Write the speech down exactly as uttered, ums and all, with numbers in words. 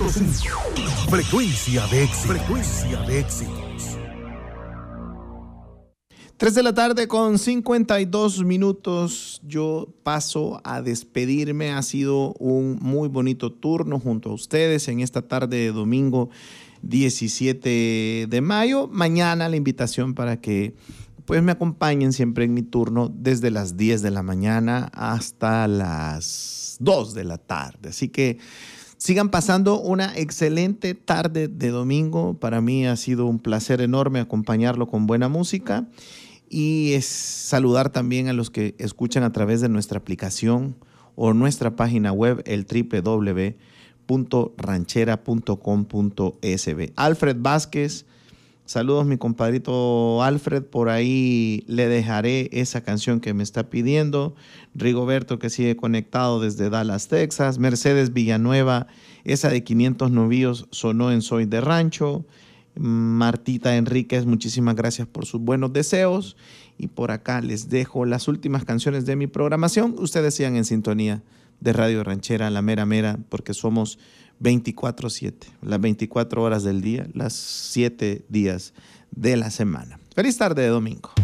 cinco. Frecuencia de éxitos. Frecuencia de éxitos. tres de la tarde con cincuenta y dos minutos. Yo paso a despedirme. Ha sido un muy bonito turno junto a ustedes en esta tarde de domingo diecisiete de mayo. Mañana la invitación para que pues me acompañen siempre en mi turno desde las diez de la mañana hasta las dos de la tarde. Así que sigan pasando una excelente tarde de domingo. Para mí ha sido un placer enorme acompañarlo con buena música y es saludar también a los que escuchan a través de nuestra aplicación o nuestra página web, el doble u doble u doble u punto ranchera punto com punto es be. Alfred Vázquez, saludos mi compadrito Alfred, por ahí le dejaré esa canción que me está pidiendo. Rigoberto, que sigue conectado desde Dallas, Texas. Mercedes Villanueva, esa de quinientos novillos sonó en Soy de Rancho. Martita Enríquez, muchísimas gracias por sus buenos deseos. Y por acá les dejo las últimas canciones de mi programación. Ustedes sigan en sintonía de Radio Ranchera, la mera mera, porque somos veinticuatro siete, las veinticuatro horas del día, las siete días de la semana. Feliz tarde de domingo.